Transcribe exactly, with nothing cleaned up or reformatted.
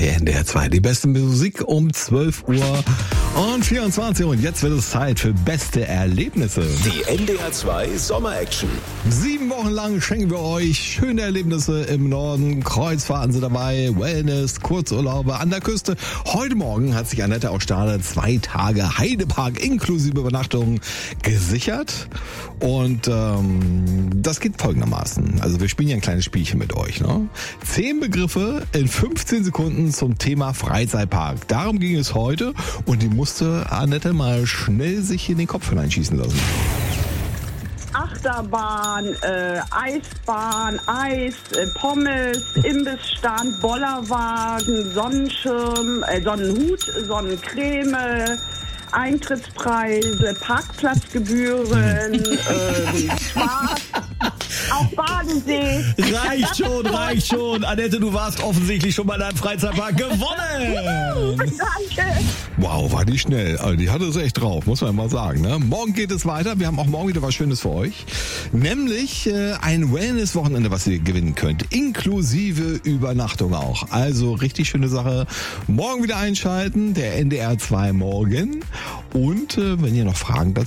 bei N D R zwei. Die beste Musik um zwölf Uhr und vierundzwanzig. Und jetzt wird es Zeit für beste Erlebnisse. Die N D R zwei Sommer-Action. Sieben Wochen lang schenken wir euch schöne Erlebnisse im Norden. Kreuzfahrten sind dabei, Wellness, Kurzurlaube an der Küste. Heute Morgen hat sich Annette aus Stade zwei Tage Heidepark inklusive Übernachtung gesichert. Und ähm, das geht folgendermaßen. Also wir spielen ja ein kleines Spielchen mit euch. Ne? Zehn Begriffe in fünfzehn Sekunden zum Thema Freizeitpark. Darum ging es heute und die musste Annette mal schnell sich in den Kopf hineinschießen lassen. Achterbahn, äh, Eisbahn, Eis, äh, Pommes, Imbissstand, Bollerwagen, Sonnenschirm, äh, Sonnenhut, Sonnencreme, Eintrittspreise, Parkplatzgebühren, äh, Spaß, auch Badensee. Reicht schon, reicht schon. Annette, du warst offensichtlich schon mal in einem Freizeitpark gewonnen. Danke. Wow, war die schnell. Also die hatte es echt drauf, muss man mal sagen. Ne? Morgen geht es weiter. Wir haben auch morgen wieder was Schönes für euch. Nämlich äh, ein Wellness-Wochenende, was ihr gewinnen könnt. Inklusive Übernachtung auch. Also richtig schöne Sache. Morgen wieder einschalten. Der N D R zwei Morgen. Und äh, wenn ihr noch Fragen dazu